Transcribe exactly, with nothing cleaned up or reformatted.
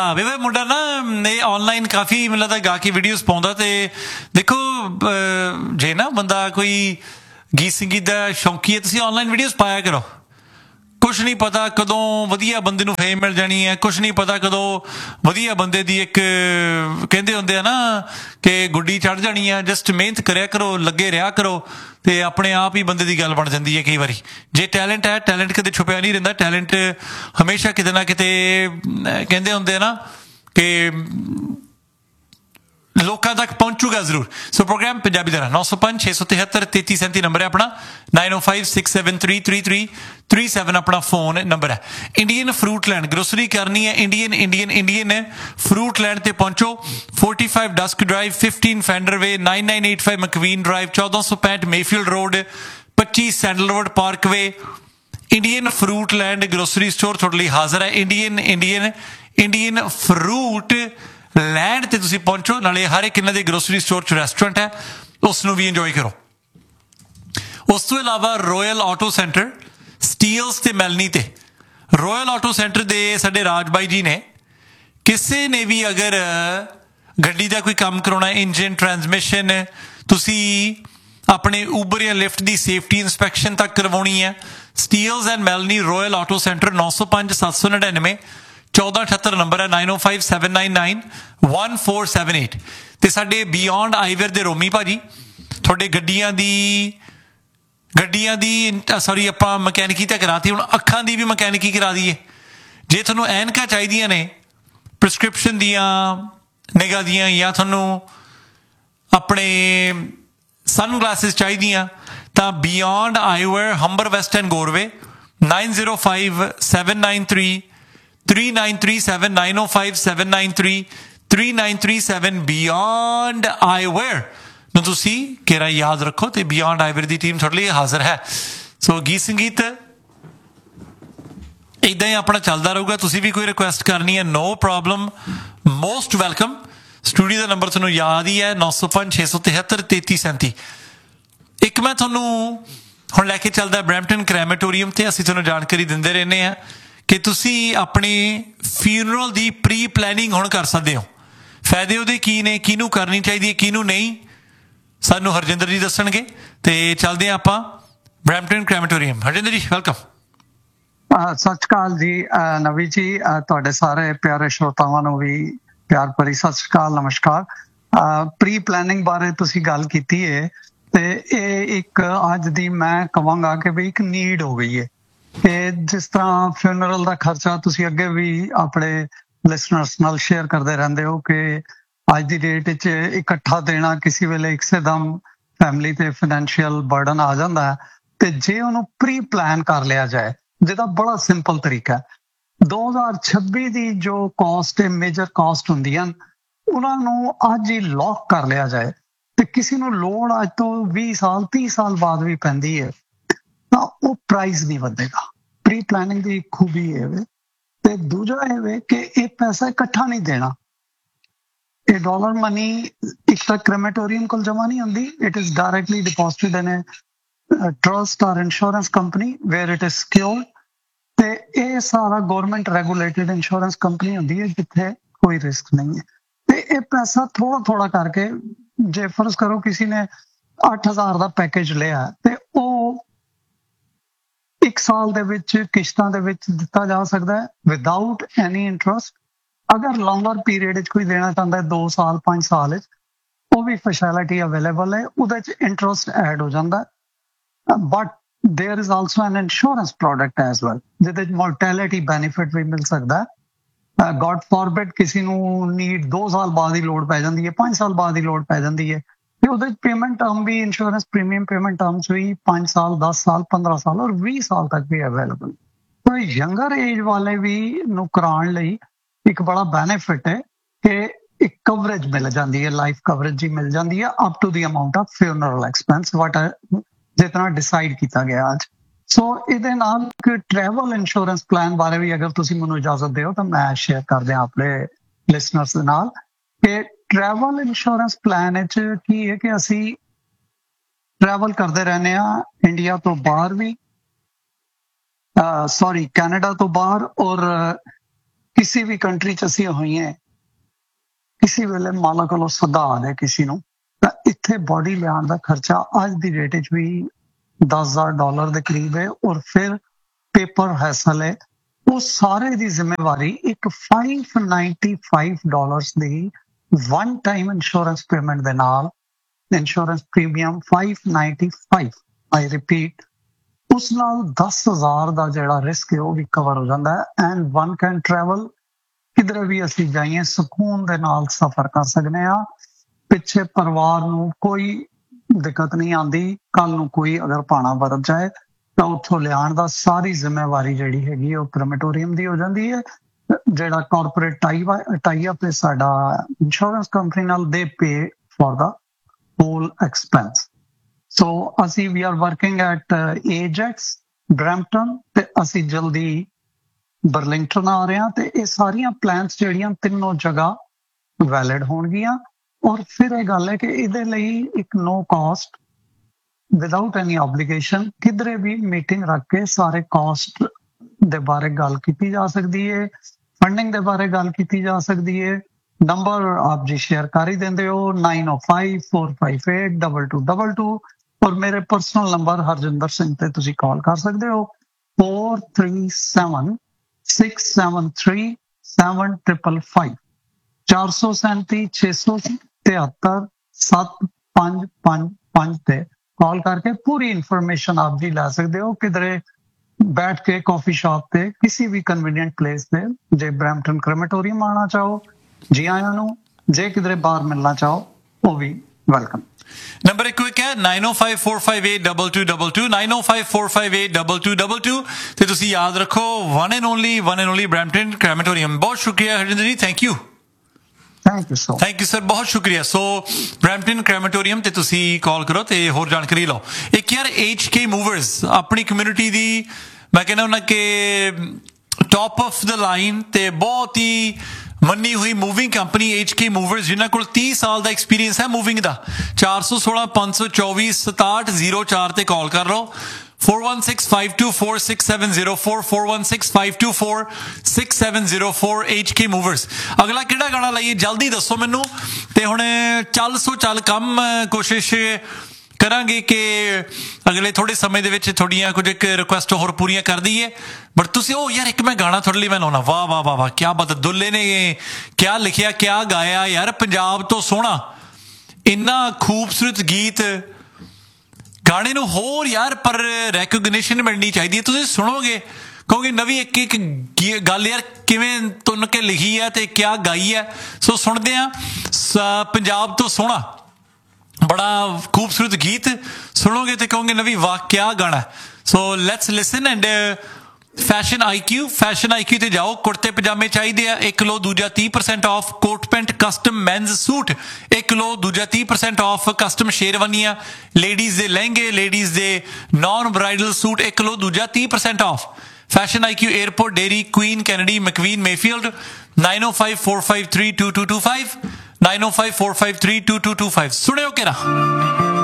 ਵੇ ਵੇ ਮੁੰਡਾ ਨਾ ਇਹ ਆਨਲਾਈਨ ਕਾਫੀ ਮੈਨੂੰ ਲੱਗਦਾ ਗਾ ਕੇ ਵੀਡੀਓਜ਼ ਪਾਉਂਦਾ ਤੇ ਦੇਖੋ ਜੇ ਨਾ ਬੰਦਾ ਕੋਈ ਗੀਤ ਸੰਗੀਤ ਦਾ ਸ਼ੌਂਕੀ ਹੈ ਤੁਸੀਂ ਆਨਲਾਈਨ ਵੀਡੀਓਜ਼ ਪਾਇਆ ਕਰੋ। ਕੁਛ ਨਹੀਂ ਪਤਾ ਕਦੋਂ ਵਧੀਆ ਬੰਦੇ ਨੂੰ ਫੇਮ ਮਿਲ ਜਾਣੀ ਹੈ, ਕੁਛ ਨਹੀਂ ਪਤਾ ਕਦੋਂ ਵਧੀਆ ਬੰਦੇ ਦੀ ਇੱਕ ਕਹਿੰਦੇ ਹੁੰਦੇ ਆ ਨਾ ਕਿ ਗੁੱਡੀ ਚੜ੍ਹ ਜਾਣੀ ਆ। ਜਸਟ ਮਿਹਨਤ ਕਰਿਆ ਕਰੋ, ਲੱਗੇ ਰਿਹਾ ਕਰੋ ਤੇ ਆਪਣੇ ਆਪ ਹੀ ਬੰਦੇ ਦੀ ਗੱਲ ਬਣ ਜਾਂਦੀ ਹੈ। ਕਈ ਵਾਰੀ ਜੇ ਟੈਲੈਂਟ ਹੈ, ਟੈਲੈਂਟ ਕਦੇ ਛੁਪਿਆ ਨਹੀਂ ਰਹਿੰਦਾ, ਟੈਲੈਂਟ ਹਮੇਸ਼ਾ ਕਿਤੇ ਨਾ ਕਿਤੇ ਕਹਿੰਦੇ ਹੁੰਦੇ ਆ ਨਾ ਕਿ ਲੋਕਾਂ ਤੱਕ ਪਹੁੰਚੂਗਾ ਜ਼ਰੂਰ। ਸੋ ਪ੍ਰੋਗਰਾਮ ਪੰਜਾਬੀ ਦਾ ਨੌ ਸੌ ਪੰਜ ਛੇ ਸੌ ਤਿਹੱਤਰ ਤੇਤੀ ਸੈਂਤੀ ਨੰਬਰ ਹੈ ਆਪਣਾ, ਨਾਈਨ ਓ five six seven three three three three seven ਆਪਣਾ ਫੋਨ ਨੰਬਰ ਹੈ। ਇੰਡੀਅਨ ਫਰੂਟ ਲੈਂਡ ਗਰੋਸਰੀ ਕਰਨੀ ਹੈ, ਇੰਡੀਅਨ ਇੰਡੀਅਨ ਇੰਡੀਅਨ ਹੈ ਫਰੂਟ ਲੈਂਡ ਤੇ ਪਹੁੰਚੋ। Forty five ਡਸਕ drive, fifteen fender ਵੇ, nine nine eight five ਮਕਵੀਨ drive, ਚੌਦਾਂ ਸੌ ਪੈਂਹਠ ਮੇਫੀਲਡ ਰੋਡ, ਪੱਚੀ sandalwood Parkway. Indian fruit land grocery store ਤੁਹਾਡੇ ਲਈ ਹਾਜ਼ਰ ਹੈ। Indian Indian Indian fruit land ਤੇ ਤੁਸੀਂ ਪਹੁੰਚੋ। ਨਾਲੇ ਹਰ ਇੱਕ ਇਹਨਾਂ ਦੇ ਗਰੋਸਰੀ ਸਟੋਰ 'ਚ ਰੈਸਟੋਰੈਂਟ ਹੈ, ਉਸ ਨੂੰ ਵੀ ਇੰਜੋਏ ਕਰੋ। ਉਸ ਤੋਂ ਇਲਾਵਾ ਰੋਇਲ ਆਟੋ ਸੈਂਟਰ ਸਟੀਲਸ ਤੇ ਮੈਲਨੀ ਤੇ ਰੋਇਲ ਆਟੋ ਸੈਂਟਰ ਦੇ ਸਾਡੇ ਰਾਜ ਬਾਈ ਜੀ ਨੇ ਕਿਸੇ ਨੇ ਵੀ ਅਗਰ ਗੱਡੀ ਦਾ ਕੋਈ ਕੰਮ ਕਰਾਉਣਾ, ਇੰਜਨ ਟਰਾਂਸਮਿਸ਼ਨ, ਤੁਸੀਂ ਆਪਣੇ ਊਬਰ ਜਾਂ ਲਿਫਟ ਦੀ ਸੇਫਟੀ ਇੰਸਪੈਕਸ਼ਨ ਤੱਕ ਕਰਵਾਉਣੀ ਹੈ, Steeles and ਮੈਲਨੀ royal auto centre ਨੌ ਸੌ ਪੰਜ ਸੱਤ ਸੌ ਨੜਿਨਵੇਂ ਚੌਦਾਂ ਅਠੱਤਰ ਨੰਬਰ ਹੈ, ਨਾਈਨ ਓ five seven nine nine one four seven eight. ਤੇ ਸਾਡੇ ਬਿਯੋਂਡ ਆਈਵੇਅਰ ਦੇ ਰੋਮੀ ਭਾਜੀ ਤੁਹਾਡੇ ਗੱਡੀਆਂ ਦੀ ਗੱਡੀਆਂ ਦੀ ਸੌਰੀ ਆਪਾਂ ਮਕੈਨਿਕੀ ਤਾਂ ਕਰਾਤੀ, ਹੁਣ ਅੱਖਾਂ ਦੀ ਵੀ ਮਕੈਨਿਕੀ ਕਰਾ ਦਈਏ। ਜੇ ਤੁਹਾਨੂੰ ਐਨਕਾਂ ਚਾਹੀਦੀਆਂ ਨੇ ਪ੍ਰਿਸਕ੍ਰਿਪਸ਼ਨ ਦੀਆਂ, ਨਿਗਾਹ ਦੀਆਂ, ਜਾਂ ਤੁਹਾਨੂੰ ਆਪਣੇ ਸਨ ਗਲਾਸਿਸ ਚਾਹੀਦੀਆਂ ਤਾਂ beyond ਆਈਵੇਅਰ Humber West and ਗੋਰਵੇ, nine zero five seven nine three three nine three seven, nine O five seven nine three three nine three seven. Beyond ਆਈਵੇਅਰ ਨੂੰ ਤੁਸੀਂ ਕਿਹੜਾ ਯਾਦ ਰੱਖੋ ਤੇ ਬਿਯੋਂਡ ਆਈਵੇਅਰ ਦੀ ਟੀਮ ਤੁਹਾਡੇ ਲਈ ਹਾਜ਼ਰ ਹੈ। ਸੋ ਗੀਤ ਸੰਗੀਤ ਇੱਦਾਂ ਹੀ ਆਪਣਾ ਚੱਲਦਾ ਰਹੂਗਾ। ਤੁਸੀਂ ਵੀ ਕੋਈ ਰਿਕੁਐਸਟ ਕਰਨੀ ਹੈ, no problem, most welcome. Studio ਦਾ ਨੰਬਰ ਤੁਹਾਨੂੰ ਯਾਦ ਹੀ ਹੈ, ਨੌ ਸੌ ਪੰਜ ਛੇ ਸੌ ਤਿਹੱਤਰ ਤੇਤੀ ਸੈਂਤੀ। ਇੱਕ ਮੈਂ ਤੁਹਾਨੂੰ ਹੁਣ ਲੈ ਕੇ ਚੱਲਦਾ ਬਰੈਂਪਟਨ ਕ੍ਰੈਮੇਟੋਰੀਅਮ ਤੇ ਅਸੀਂ ਤੁਹਾਨੂੰ ਜਾਣਕਾਰੀ ਦਿੰਦੇ ਰਹਿੰਦੇ ਹਾਂ ਕਿ ਤੁਸੀਂ ਆਪਣੇ ਫਿਊਨਰਲ ਦੀ ਪ੍ਰੀ ਪਲੈਨਿੰਗ ਹੁਣ ਕਰ ਸਕਦੇ ਹੋ। ਫਾਇਦੇ ਉਹਦੇ ਕੀ ਨੇ, ਕਿਹਨੂੰ ਕਰਨੀ ਚਾਹੀਦੀ ਹੈ, ਕਿਹਨੂੰ ਨਹੀਂ, ਸਾਨੂੰ ਹਰਜਿੰਦਰ ਜੀ ਦੱਸਣਗੇ। ਤੇ ਚੱਲਦੇ ਹਾਂ ਆਪਾਂ ਬਰੈਂਪਟਨ ਕ੍ਰੈਮੇਟੋਰੀਅਮ। ਹਰਜਿੰਦਰ ਜੀ ਵੈਲਕਮ। ਸਤਿ ਸ਼੍ਰੀ ਅਕਾਲ ਜੀ ਨਵੀ ਜੀ, ਤੁਹਾਡੇ ਸਾਰੇ ਪਿਆਰੇ ਸ਼ਰੋਤਾਵਾਂ ਨੂੰ ਵੀ ਪਿਆਰ ਭਰੀ ਸਤਿ ਸ਼੍ਰੀ ਅਕਾਲ, ਨਮਸਕਾਰ। ਪ੍ਰੀ ਪਲੈਨਿੰਗ ਬਾਰੇ ਤੁਸੀਂ ਗੱਲ ਕੀਤੀ ਹੈ ਤੇ ਇਹ ਇੱਕ ਅੱਜ ਦੀ ਮੈਂ ਕਹਾਂਗਾ ਕਿ ਵੀ ਇੱਕ ਨੀਡ ਹੋ ਗਈ ਹੈ ਕਿ ਜਿਸ ਤਰ੍ਹਾਂ ਫਿਊਨਰਲ ਦਾ ਖਰਚਾ ਤੁਸੀਂ ਅੱਗੇ ਵੀ ਆਪਣੇ ਲਿਸਨਰਸ ਨਾਲ ਸ਼ੇਅਰ ਕਰਦੇ ਰਹਿੰਦੇ ਹੋ ਕਿ ਅੱਜ ਦੀ ਡੇਟ ਵਿੱਚ ਇਕੱਠਾ ਦੇਣਾ ਕਿਸੇ ਵੇਲੇ ਇੱਕਦਮ ਫੈਮਿਲੀ ਤੇ ਫਾਈਨੈਂਸ਼ੀਅਲ ਬਰਡਨ ਆ ਜਾਂਦਾ ਹੈ। ਤੇ ਜੇ ਉਹਨੂੰ ਪ੍ਰੀ ਪਲਾਨ ਕਰ ਲਿਆ ਜਾਏ, ਜਿਹਦਾ ਬੜਾ ਸਿੰਪਲ ਤਰੀਕਾ ਹੈ, ਦੋ ਹਜ਼ਾਰ ਛੱਬੀ ਦੀ ਜੋ ਕਾਸਟ ਮੇਜਰ ਕਾਸਟ ਹੁੰਦੀਆਂ ਉਹਨਾਂ ਨੂੰ ਅੱਜ ਹੀ ਲੌਕ ਕਰ ਲਿਆ ਜਾਏ ਤੇ ਕਿਸੇ ਨੂੰ ਲੋੜ ਅੱਜ ਤੋਂ ਵੀਹ ਸਾਲ ਤੀਹ ਸਾਲ ਬਾਅਦ ਵੀ ਪੈਂਦੀ ਹੈ ਤਾਂ ਉਹ ਪ੍ਰਾਈਸ ਨਹੀਂ ਵਧੇਗਾ। ਪ੍ਰੀ ਪਲਾਨਿੰਗ ਦੀ ਖੂਬੀ ਇਹ ਵੇ। ਤੇ ਦੂਜਾ ਇਹ ਵੇ ਕਿ ਇਹ ਪੈਸਾ ਇਕੱਠਾ ਨਹੀਂ ਦੇਣਾ। ਇਹ ਡਾਲਰ ਮਨੀ ਇੱਕ ਤਾਂ ਕ੍ਰੈਮੇਟੋਰੀਅਮ ਕੋਲ ਜਮਾ ਨਹੀਂ ਹੁੰਦੀ, it is directly ਡਿਪੋਜ਼ਿਟਡ in a trust ਔਰ insurance company wear it is secured. ਤੇ ਇਹ ਸਾਰਾ ਗਵਰਨਮੈਂਟ ਰੈਗੂਲੇਟਡ ਇੰਸ਼ੋਰੈਂਸ ਕੰਪਨੀ ਹੁੰਦੀ ਹੈ ਜਿੱਥੇ ਕੋਈ ਰਿਸਕ ਨਹੀਂ ਹੈ। ਤੇ ਇਹ ਪੈਸਾ ਥੋੜਾ ਥੋੜਾ ਕਰਕੇ, ਜੇ ਫਰਜ਼ ਕਰੋ ਕਿਸੇ ਨੇ ਅੱਠ ਹਜ਼ਾਰ ਦਾ ਪੈਕੇਜ ਲਿਆ ਤੇ ਉਹ ਇੱਕ ਸਾਲ ਦੇ ਵਿੱਚ ਕਿਸ਼ਤਾਂ ਦੇ ਵਿੱਚ ਦਿੱਤਾ ਜਾ ਸਕਦਾ ਹੈ ਵਿਦਾਊਟ ਐਨੀ ਇੰਟਰਸਟ। ਅਗਰ ਲੌਂਗਰ ਪੀਰੀਅਡ ਵਿੱਚ ਕੋਈ ਦੇਣਾ ਚਾਹੁੰਦਾ ਦੋ ਸਾਲ ਪੰਜ ਸਾਲ ਵਿੱਚ, ਉਹ ਵੀ ਫੈਸਿਲਿਟੀ ਅਵੇਲੇਬਲ ਹੈ, ਉਹਦੇ 'ਚ ਇੰਟਰਸਟ ਐਡ ਹੋ ਜਾਂਦਾ। But ਦੇयर is also an insurance product as well ਜਿਹਦੇ 'ਚ ਮੋਰਟੈਲਿਟੀ ਬੈਨੀਫਿਟ ਵੀ ਮਿਲ ਸਕਦਾ ਹੈ। ਗॉड ਫॉरबिड ਕਿਸੇ ਨੂੰ ਨੀਡ ਦੋ ਸਾਲ ਬਾਅਦ ਹੀ ਲੋੜ ਪੈ ਜਾਂਦੀ ਹੈ, ਪੰਜ ਸਾਲ ਬਾਅਦ ਹੀ ਲੋੜ ਪੈ ਜਾਂਦੀ ਹੈ ਤੇ ਉਹਦੇ 'ਚ ਪੇਮੈਂਟ ਟਰਮ ਵੀ ਇੰਸ਼ੋਰੈਂਸ ਪ੍ਰੀਮੀਅਮ ਪੇਮੈਂਟ ਟਰਮਸ ਵੀ ਪੰਜ ਸਾਲ ਦਸ ਸਾਲ ਪੰਦਰਾਂ ਸਾਲ ਔਰ ਵੀਹ ਸਾਲ ਤੱਕ ਵੀ ਅਵੇਲੇਬਲ। ਤਾਂ ਯੰਗਰ ਏਜ ਵਾਲੇ ਵੀ ਨੂੰ ਕਰਾਉਣ ਲਈ ਇੱਕ ਬੜਾ ਬੈਨੀਫਿਟ ਹੈ ਕਿ ਇੱਕ ਕਵਰੇਜ ਮਿਲ ਜਾਂਦੀ ਹੈ, ਲਾਈਫ ਕਵਰੇਜ ਹੀ ਮਿਲ ਜਾਂਦੀ ਹੈ up to the amount of funeral expense ਵਾਟ ਜਿਸ ਤਰ੍ਹਾਂ ਡਿਸਾਈਡ ਕੀਤਾ ਗਿਆ ਅੱਜ। ਸੋ ਇਹਦੇ ਨਾਲ ਇੱਕ ਟਰੈਵਲ ਇੰਸ਼ੋਰੈਂਸ ਪਲਾਨ ਬਾਰੇ ਵੀ ਅਗਰ ਤੁਸੀਂ ਮੈਨੂੰ ਇਜਾਜ਼ਤ ਦਿਓ ਤਾਂ ਮੈਂ ਸ਼ੇਅਰ ਕਰਦੇ ਹਾਂ ਆਪਣੇ ਲਿਸਨਰਸ ਦੇ ਨਾਲ ਕਿ ਟਰੈਵਲ ਇੰਸ਼ੋਰੈਂਸ ਪਲਾਨ ਵਿੱਚ ਕੀ ਹੈ ਕਿ ਅਸੀਂ ਟਰੈਵਲ ਕਰਦੇ ਰਹਿੰਦੇ ਹਾਂ ਇੰਡੀਆ ਤੋਂ ਬਾਹਰ ਵੀ, ਸੌਰੀ ਕੈਨੇਡਾ ਤੋਂ ਬਾਹਰ ਔਰ ਕਿਸੇ ਵੀ ਕੰਟਰੀ 'ਚ ਅਸੀਂ ਹੋਈਏ, ਕਿਸੇ ਵੇਲੇ ਮਾਲਕ ਕੋਲੋਂ ਸੱਦਾ ਆ ਜਾਏ ਕਿਸੇ ਨੂੰ, ਤਾਂ ਇੱਥੇ ਬੋਡੀ ਲਿਆਉਣ ਦਾ ਖਰਚਾ ਅੱਜ ਦੀ ਡੇਟ 'ਚ ਵੀ ਦਸ ਹਜ਼ਾਰ ਡਾਲਰ ਦੇ ਕਰੀਬ ਹੈ। ਔਰ ਫਿਰ ਪੇਪਰ ਹੈਸਲ ਹੈ, ਉਹ ਸਾਰੇ ਦੀ ਜ਼ਿੰਮੇਵਾਰੀ ਇੱਕ ਪੰਜ ਸੌ ਪਚਾਨਵੇਂ ਡਾਲਰਸ ਦੀ ਵਨ ਟਾਈਮ ਇੰਸ਼ੋਰੈਂਸ ਪੇਮੈਂਟ ਦੇ ਨਾਲ, ਇੰਸ਼ੋਰੈਂਸ ਪ੍ਰੀਮੀਅਮ ਪੰਜ ਸੌ ਪਚਾਨਵੇਂ, ਆਈ ਰਿਪੀਟ, ਉਸ ਨਾਲ ਦਸ ਹਜ਼ਾਰ ਦਾ ਜਿਹੜਾ ਰਿਸਕ ਹੈ ਉਹ ਵੀ ਕਵਰ ਹੋ ਜਾਂਦਾ ਹੈ। ਐਂਡ ਵਨ ਕੈਨ ਟਰੈਵਲ, ਕਿਧਰੇ ਵੀ ਅਸੀਂ ਜਾਈਏ ਸਕੂਨ ਦੇ ਨਾਲ ਸਫ਼ਰ ਕਰ ਸਕਦੇ ਹਾਂ। ਪਿੱਛੇ ਪਰਿਵਾਰ ਨੂੰ ਕੋਈ ਦਿੱਕਤ ਨਹੀਂ ਆਉਂਦੀ। ਕੱਲ ਨੂੰ ਕੋਈ ਅਗਰ ਭਾਣਾ ਵਰਤ ਜਾਏ ਤਾਂ ਉੱਥੋਂ ਲਿਆਉਣ ਦਾ ਸਾਰੀ ਜ਼ਿੰਮੇਵਾਰੀ ਜਿਹੜੀ ਹੈਗੀ ਉਹ ਕ੍ਰੈਮੇਟੋਰੀਅਮ ਦੀ ਹੋ ਜਾਂਦੀ ਹੈ। ਜਿਹੜਾ ਕਾਰਪੋਰੇਟ ਟਾਈ ਟਾਈ ਅਪ ਹੈ ਸਾਡਾ ਇੰਸ਼ੋਰੈਂਸ ਕੰਪਨੀ ਨਾਲ, ਦੇ ਪੇ ਫॉर ਦਾ ਹੋਲ ਐਕਸਪੈਂਸ। ਸੋ ਅਸੀਂ ਵੀ ਆਰ ਵਰਕਿੰਗ ਐਟ ਏਜੈਕਸ ਬਰੈਂਪਟਨ, ਤੇ ਅਸੀਂ ਜਲਦੀ ਬਰਲਿੰਗਟਨ ਆ ਰਹੇ ਹਾਂ। ਤੇ ਇਹ ਸਾਰੀਆਂ ਪਲਾਨਸ ਜਿਹੜੀਆਂ ਤਿੰਨੋਂ ਜਗ੍ਹਾ ਵੈਲਿਡ ਹੋਣਗੀਆਂ। ਔਰ ਫਿਰ ਇਹ ਗੱਲ ਹੈ ਕਿ ਇਹਦੇ ਲਈ ਇੱਕ ਨੋ ਕਾਸਟ, ਵਿਦਆਊਟ ਐਨੀ ਆਬਲੀਗੇਸ਼ਨ, ਕਿਧਰੇ ਵੀ ਮੀਟਿੰਗ ਰੱਖ ਕੇ ਸਾਰੇ ਕਾਸਟ ਦੇ ਬਾਰੇ ਗੱਲ ਕੀਤੀ ਜਾ ਸਕਦੀ ਹੈ, ਫੰਡਿੰਗ ਦੇ ਬਾਰੇ ਗੱਲ ਕੀਤੀ ਜਾ ਸਕਦੀ ਹੈ। ਨੰਬਰ ਆਪ ਜੀ ਸ਼ੇਅਰ ਕਰ ਹੀ ਦਿੰਦੇ ਹੋ, ਨਾइन ओ five four five eight to to to to. ਔਰ ਮੇਰੇ ਪਰਸਨਲ ਨੰਬਰ ਹਰਜਿੰਦਰ ਸਿੰਘ ਤੇ ਤੁਸੀਂ ਕਾਲ ਕਰ ਸਕਦੇ ਹੋ, four three seven six seven three seven triple five, चार सौ सैंती छे सौ तिहत्तर सत्त पांच पांच पांच ते कॉल करके पूरी इंफॉर्मेशन आप जी ला सकते हो। किधरे बैठ के कॉफी शॉप पे किसी भी कन्वीनियंट प्लेस पे, जे ब्रैम्पटन क्रेमेटोरियम आना चाहो जी आया नु, जे किधरे बाहर मिलना चाहो वो भी वेलकम। नंबर एक क्विक है nine O five four five eight to to to to, nine O five four five eight to to to to. ते तुसी याद रखो one and only one and only Brampton crematorium. बहुत शुक्रिया हरजिंदर जी, thank you thank you so thank you sir, बहुत शुक्रिया। सो Brampton crematorium ते तुसी कॉल करो ते होर जानकारी लो। एक यार एच के मूवर्स अपनी कम्युनिटी दी मैं कहना हुन्ना कि टॉप ऑफ द लाइन ते बहुत ही मन्नी हुई मूविंग कंपनी एच के मूवर्स, जिन्होंने कोल तीस साल का एक्सपीरियंस है मूविंग का। चार सौ सोलह पांच सौ चौबीस सताहठ जीरो चार ते कॉल कर लो, four one six five to four six seven zero four, four one six five to four six seven zero four. H के मूवर्स। अगला किहड़ा गाना लाइए जल्दी दसो मैनू। ते हुण चल सो चल कम कोशिश करांगे कि अगले थोड़े समय दे विच थोड़ियां कुछ एक रिक्वेस्ट होर पूरियां कर दईए। बट तुसी ओ यार एक मैं गाना थोड़े लिए मैं लाउणा, वाह वाह वाह वाह, क्या बात। दुल्ले ने क्या लिखिया, क्या गाया यार, पंजाब तो सोहना, इन्ना खूबसूरत गीत। गाने नूं होर यार पर रैकोगनिशन मिलनी चाहिए। तुसीं सुनोगे कहोगे नवी एक एक गल यार किवें तुन के लिखी है ते क्या गाई है। सो सुनदे आ पंजाब तो सोहना, बड़ा खूबसूरत गीत सुनोगे तो कहोगे नवी वाह क्या गाना। So let's listen and fashion I Q, fashion I Q ते जाओ। कुर्ते पजामे चाहिए आ, एक लो दूजा तीह percent of. Coat pant custom mains suit एक लो दूजा तीह परसेंट ऑफ। कस्टम शेरवानियां, लेडीज दे लहंगे, लेडीज दे नॉन ब्राइडल सूट एक लो दूजा तीह percent of. Fashion I Q, airport, dairy, queen, Kennedy, McQueen, Mayfield, nine O five four five three to to to five, nine O five four five three to to to five. सुनियो केरा।